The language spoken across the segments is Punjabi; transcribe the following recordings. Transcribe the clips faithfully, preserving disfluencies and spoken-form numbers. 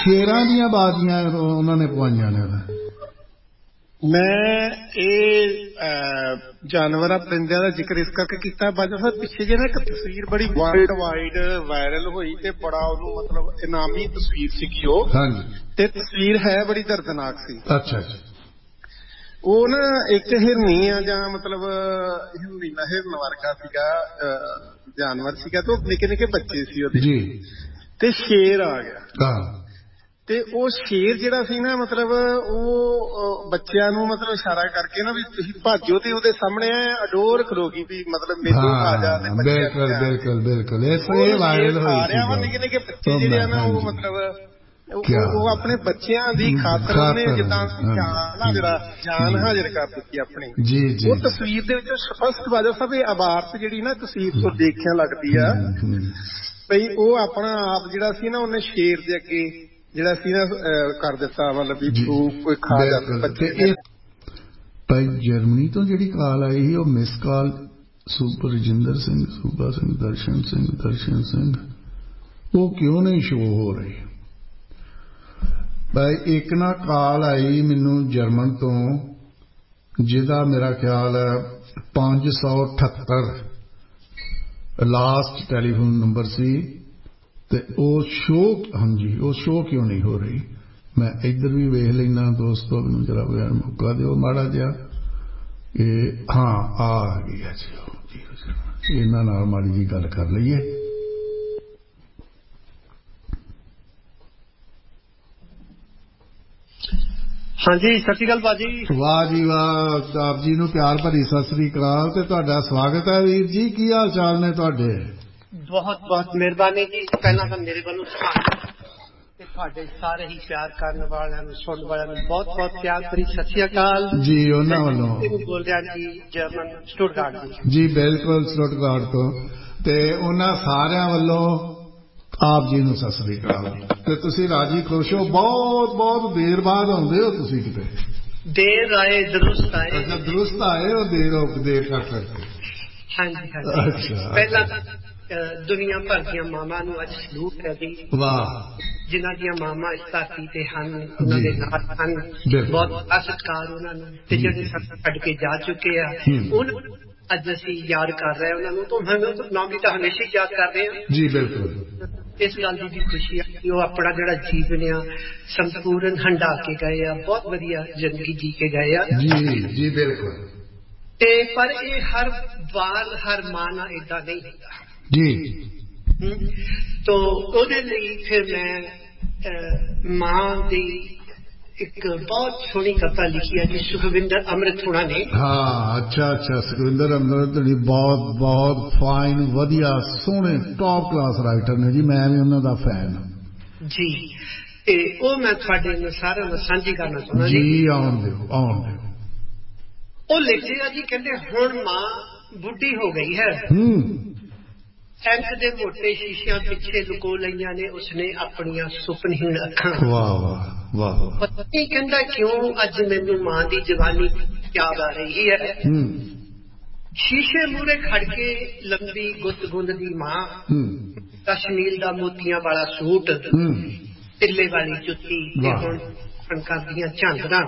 शेरां दियां बाजियां उन्होंने पवाइयां ने। मैं ये जानवरां परिंदियां दा जिक्र इस करके कीता बाजा साहब, पिछे जे ना एक तस्वीर बड़ी वर्ल्ड वाइड वायरल हुई ते बड़ा ओनू मतलब इनामी तस्वीर सीगी ओ, ते तस्वीर है बड़ी दर्दनाक सी। अच्छा अच्छा। वो ना एक हिरनी आ जां मतलब हिरनी दा हिरन वर्गा सीगा जानवर सीगा, तो निक्के निक्के बच्चे सी ओदे जी, ते शेर आ गया। हाँ ਤੇ ਉਹ ਸ਼ੇਰ ਜਿਹੜਾ ਸੀ ਨਾ ਮਤਲਬ ਉਹ ਬੱਚਿਆਂ ਨੂੰ ਮਤਲਬ ਇਸ਼ਾਰਾ ਕਰਕੇ ਨਾ ਵੀ ਤੁਸੀਂ ਭਾਜੋ, ਤੇ ਉਹਦੇ ਸਾਹਮਣੇ ਅਡੋਰ ਖਲੋ ਗਈ ਵੀ ਮਤਲਬ ਮੈਨੂੰ ਖਾ ਜਾ, ਤੇ ਬੱਚਿਆਂ ਬਿਲਕੁਲ ਬਿਲਕੁਲ ਬਿਲਕੁਲ ਇਸ ਇਹ ਵਾਇਰਲ ਹੋਈ ਸੀ। ਆ ਰਿਹਾ ਨਿੱਕੇ ਨਿੱਕੇ ਬੱਚੇ ਜਿਹੜੇ ਆ ਨਾ ਉਹ ਮਤਲਬ ਉਹ ਆਪਣੇ ਬੱਚਿਆਂ ਦੀ ਖਾਤਰ ਉਹਨੇ ਜਿੱਦਾਂ ਜਾਨ ਜਿਹੜਾ ਜਾਨ ਹਾਜ਼ਰ ਕਰ ਦਿੱਤੀ ਆਪਣੀ। ਜੀ ਜੀ। ਉਹ ਤਸਵੀਰ ਦੇ ਵਿੱਚ ਸਪਸ਼ਟ ਬਾਜਾ ਸਾਹਿਬ ਇਹ ਆਵਾਜ਼ ਜਿਹੜੀ ਨਾ ਤਸਵੀਰ ਤੋਂ ਦੇਖਿਆ ਲੱਗਦੀ ਆ ਬਈ ਉਹ ਆਪਣਾ ਆਪ ਜਿਹੜਾ ਸੀ ਨਾ ਉਹਨੇ ਸ਼ੇਰ ਦੇ ਅੱਗੇ ਜਿਹੜਾ ਸੀ ਨਾ ਕਰ ਦਿੱਤਾ, ਮਤਲਬ ਵੀ ਕੋਈ ਖਾ ਜਾ। ਭਾਈ ਜਰਮਨੀ ਤੋਂ ਜਿਹੜੀ ਕਾਲ ਆਈ ਸੀ ਉਹ miss call super Rajinder Singh, ਸੂਬਾ ਸਿੰਘ, ਦਰਸ਼ਨ ਸਿੰਘ, ਦਰਸ਼ਨ ਸਿੰਘ, ਉਹ ਕਿਉਂ ਨਹੀਂ ਸ਼ੋ ਹੋ ਰਹੀ? ਭਾਈ ਇੱਕ ਨਾ ਕਾਲ ਆਈ ਮੈਨੂੰ ਜਰਮਨ ਤੋਂ, ਜਿਹਦਾ ਮੇਰਾ ਖਿਆਲ ਹੈ ਪੰਜ ਸੌ ਅਠੱਤਰ ਲਾਸਟ ਟੈਲੀਫੋਨ ਨੰਬਰ ਸੀ, ਤੇ ਉਹ ਸ਼ੋ ਹਾਂਜੀ ਉਹ ਸ਼ੋ ਕਿਉਂ ਨਹੀਂ ਹੋ ਰਹੀ? ਮੈਂ ਇੱਧਰ ਵੀ ਵੇਖ ਲੈਣਾ ਦੋਸਤੋ, ਮੈਨੂੰ ਜਰਾ ਬਗੈਰ ਮੌਕਾ ਦਿਓ ਮਾੜਾ ਜਿਹਾ। ਇਹ ਹਾਂ ਆ ਗਈ ਹੈ ਜੀ, ਇਹਨਾਂ ਨਾਲ ਮਾੜੀ ਜੀ ਗੱਲ ਕਰ ਲਈਏ। ਹਾਂਜੀ ਸਤਿ ਸ਼੍ਰੀ ਅਕਾਲ ਭਾਜੀ। ਵਾਹ ਜੀ ਵਾਹ, ਆਪ ਜੀ ਨੂੰ ਪਿਆਰ ਭਰੀ ਸਤਿ ਸ੍ਰੀ ਅਕਾਲ ਤੇ ਤੁਹਾਡਾ ਸਵਾਗਤ ਹੈ ਵੀਰ ਜੀ। ਕੀ ਹਾਲ ਚਾਲ ਨੇ ਤੁਹਾਡੇ? ਬਹੁਤ ਬਹੁਤ ਮਿਹਰਬਾਨੀ ਜੀ। ਪਹਿਲਾਂ ਤਾਂ ਮੇਰੇ ਵੱਲੋਂ ਤੇ ਤੁਹਾਡੇ ਸਾਰੇ ਹੀ ਪਿਆਰ ਕਰਨ ਵਾਲਿਆਂ ਨੂੰ, ਸੁਣਨ ਵਾਲਿਆਂ ਨੂੰ ਬਹੁਤ ਬਹੁਤ ਪਿਆਰ ਭਰੀ ਸਤਿ ਸ਼੍ਰੀ ਅਕਾਲ ਜੀ। ਉਹਨਾਂ ਵੱਲੋਂ ਬੋਲ ਰਿਹਾ ਜੀ ਜਰਮਨ ਸਟੁਟਗਾਰਟ ਜੀ। ਜੀ ਬਿਲਕੁਲ ਸਟੁਟਗਾਰਟ ਤੋਂ, ਤੇ ਉਹਨਾਂ ਸਾਰਿਆਂ ਵੱਲੋਂ ਆਪ ਜੀ ਨੂੰ ਸਤਿ ਸ੍ਰੀ ਅਕਾਲ। ਤੇ ਤੁਸੀਂ ਰਾਜੀ ਖੁਸ਼ ਹੋ? ਬਹੁਤ ਬਹੁਤ ਦੇਰ ਬਾਅਦ ਆਉਂਦੇ ਹੋ ਤੁਸੀਂ ਕਿਤੇ? ਦੇਰ ਆਏ ਦਰੁਸਤ ਆਏ। ਅੱਛਾ ਦਰੁਸਤ ਆਏ ਹੋ, ਦੇਰ ਹੋ ਦੇਰ ਕਰ ਸਕਦੇ। ਹਾਂਜੀ ਹਾਂਜੀ। ਅੱਛਾ। ਪਹਿਲਾਂ ਦੁਨੀਆ ਭਰ ਦੀਆਂ ਮਾਵਾਂ ਨੂੰ ਅੱਜ ਸਲੂਟ ਹੈ ਜੀ। ਵਾਹ। ਜਿਨ੍ਹਾਂ ਦੀਆਂ ਮਾਵਾਂ ਇਸ ਧਰਤੀ ਤੇ ਹਨ, ਉਹਨਾਂ ਦੇ ਨਾਲ ਹਨ, ਬਹੁਤ ਸਤਿਕਾਰ ਉਹਨਾਂ ਨੂੰ, ਤੇ ਜਿਹੜੇ ਸਾਨੂੰ ਛੱਡ ਕੇ ਜਾ ਚੁੱਕੇ ਆ ਉਹਨਾਂ ਅੱਜ ਅਸੀਂ ਯਾਦ ਕਰ ਰਹੇ ਉਹਨਾਂ ਨੂੰ, ਤਾਂ ਨਾਮ ਵੀ ਤਾਂ ਹਮੇਸ਼ਾ ਹੀ ਯਾਦ ਕਰ ਰਹੇ ਹਾਂ ਜੀ। ਬਿਲਕੁਲ ਇਸ ਗੱਲ ਦੀ ਵੀ ਖੁਸ਼ੀ ਆ ਕਿ ਉਹ ਆਪਣਾ ਜਿਹੜਾ ਜੀਵਨ ਆ ਸੰਪੂਰਨ ਹੰਢਾ ਕੇ ਗਏ ਆ, ਬਹੁਤ ਵਧੀਆ ਜ਼ਿੰਦਗੀ ਜੀ ਕੇ ਗਏ ਆ। ਜੀ ਜੀ ਬਿਲਕੁਲ। ਤੇ ਪਰ ਇਹ ਹਰ ਵਾਰ ਹਰ ਮਾਂ ਨਾਲ ਏਦਾਂ ਨਹੀਂ ਹੁੰਦਾ ਜੀ। ਤੋ ਉਹਦੇ ਲਈ ਫਿਰ ਮੈਂ ਮਾਂ ਦੀ ਇੱਕ ਬਹੁਤ ਸੋਹਣੀ ਕਵਿਤਾ ਲਿਖੀ ਹੈ ਜੀ ਸੁਖਵਿੰਦਰ ਅੰਮ੍ਰਿਤ ਹੋਣਾ ਨੇ। ਹਾਂ ਅੱਛਾ ਅੱਛਾ। ਸੁਖਵਿੰਦਰ ਅੰਮ੍ਰਿਤ ਜੀ ਬਹੁਤ ਬਹੁਤ ਫਾਈਨ ਵਧੀਆ ਸੋਹਣੇ ਟੌਪ ਕਲਾਸ ਰਾਈਟਰ ਨੇ ਜੀ, ਮੈਂ ਵੀ ਉਹਨਾਂ ਦਾ ਫੈਨ ਹਾਂ ਜੀ। ਤੇ ਉਹ ਮੈਂ ਤੁਹਾਡੇ ਨਾਲ ਸਾਰਿਆਂ ਨਾਲ ਸਾਂਝੀ ਕਰਨਾ ਚਾਹੁੰਦਾ ਜੀ। ਜੀ ਆਉਣ ਦਿਓ ਆਉਣ ਦਿਓ। ਉਹ ਲਿਖਦੇ ਆ ਜੀ, ਕਹਿੰਦੇ ਹੁਣ ਮਾਂ ਬੁੱਢੀ ਹੋ ਗਈ ਹੈ, ਟੈਂਕ ਦੇ ਮੋਟੇ ਸ਼ੀਸ਼ਿਆਂ ਪਿੱਛੇ ਲੁਕੋ ਲਈਆਂ ਨੇ ਉਸਨੇ ਆਪਣੀਆਂ ਸੁਪਨਹੀਣ ਅੱਖਾਂ। ਵਾਹ ਵਾਹ ਵਾਹ। ਪਤਾ ਨਹੀਂ ਕਹਿੰਦਾ ਕਿਉਂ ਅੱਜ ਮੈਨੂੰ ਮਾਂ ਦੀ ਜਵਾਨੀ ਯਾਦ ਆ ਰਹੀ ਹੈ। ਸ਼ੀਸ਼ੇ ਮੂਹਰੇ ਖੜ ਕੇ ਲੰਬੀ ਗੁੱਤ ਗੁੰਦਦੀ ਮਾਂ, ਕਸ਼ਮੀਰ ਦਾ ਮੋਤੀਆਂ ਵਾਲਾ ਸੂਟ, ਤਿੱਲੇ ਵਾਲੀ ਜੁੱਤੀ ਤੇ ਹੁਣ ਕਣਕਾਂ ਦੀਆਂ ਝਾਂਜਰਾਂ।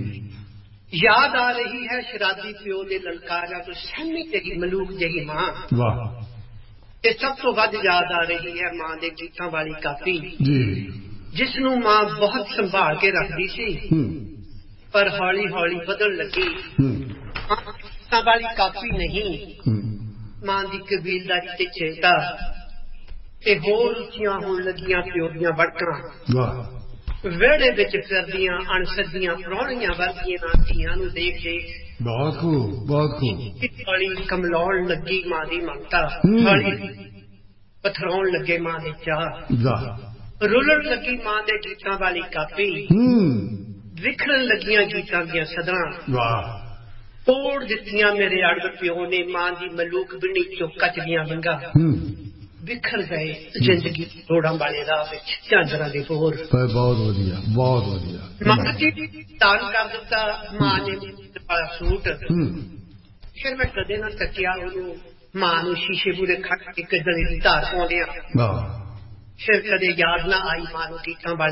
ਯਾਦ ਆ ਰਹੀ ਹੈ ਸ਼ਰਾਬੀ ਪਿਓ ਦੇ ਲਲਕਾਰਿਆਂ ਤੋਂ ਸਹਿਮੀ ਜਿਹੀ ਮਲੂਕ ਜਿਹੀ ਮਾਂ। ਵਾਹ। ਤੇ ਸਭ ਤੋਂ ਵੱਧ ਯਾਦ ਆ ਰਹੀ ਹੈ ਮਾਂ ਦੇ ਗੀਤਾਂ ਵਾਲੀ ਕਾਪੀ, ਜਿਸ ਨੂੰ ਮਾਂ ਬਹੁਤ ਸੰਭਾਲ ਕੇ ਰੱਖਦੀ ਸੀ, ਪਰ ਹੌਲੀ ਹੌਲੀ ਬਦਲਣ ਲੱਗੀ। ਗੀਤਾਂ ਵਾਲੀ ਕਾਪੀ ਨਹੀਂ, ਮਾਂ ਦੀ ਕਬੀਲਦਾਰੀ ਤੇ ਚਿੰਤਾ ਤੇ ਹੋਰ ਉੱਚੀਆਂ ਹੋਣ ਲੱਗੀਆਂ ਪਿਓ ਦੀਆਂ ਵੜਕਾਂ। ਵਿਹੜੇ ਵਿੱਚ ਫਿਰਦੀਆਂ ਅਣਸੱਜੀਆਂ ਪ੍ਰਾਹੁਣੀਆਂ ਵਰਗੀਆਂ ਧੀਆਂ ਨੂੰ ਦੇਖ ਦੇਖ ਬਹੁਤ ਖੂਬ ਬਹੁਤ ਖੂਬ ਹੌਲੀ ਕਮਲਾਉਣ ਲੱਗੀ ਮਾਂ ਦੀ ਮਮਤਾ, ਹੌਲੀ ਪਥਰਾਉਣ ਲੱਗੇ ਮਾਂ ਦੇ ਚਾਹ, ਰੁਲਣ ਲੱਗੀ ਮਾਂ ਦੇ ਗੀਤਾਂ ਵਾਲੀ ਕਾਪੀ, ਵਿਖਰਨ ਲੱਗੀਆਂ ਗੀਤਾਂ ਦੀਆਂ ਸਦਰਾਂ। ਤੋੜ ਦਿੱਤੀਆਂ ਮੇਰੇ ਅੜਬ ਪਿਓ ਨੇ ਮਾਂ ਦੀ ਮਲੂਕ ਬਿੰਨੀ ਚੋਂ ਕੱਚ ਦੀਆਂ ਵੰਗਾਂ। ਬਿਖਰ ਗਏ ਜ਼ਿੰਦਗੀ ਤੋੜਾਂ ਵਾਲੇ ਰਾਹ ਵਿੱਚ ਝਾਂਜਰਾਂ ਦੇ ਬੋਰ। ਬਹੁਤ ਵਧੀਆ ਬਹੁਤ ਵਧੀਆ। ਮਾਂ ਜੀ ਦਾਨ ਕਰ ਦਿੱਤਾ ਮਾਂ ਨੇ ਵਾਲਾ ਸੂਟ। ਫਿਰ ਮੈਂ ਕਦੇ ਨਾ ਤੱਕਿਆ ਉਹਨੂੰ, ਮਾਂ ਨੂੰ ਸ਼ੀਸ਼ੇ ਮੂਹਰੇ ਖੜ ਕੇ ਗਲੇ ਦੀ ਧਾਰ ਪਾਉਂਦਿਆਂ। ਫਿਰ ਕਦੇ ਯਾਦ ਨਾ ਆਈ ਮਾਂ ਨੂੰ ਗੀਤਾਂ ਵਾਲੀ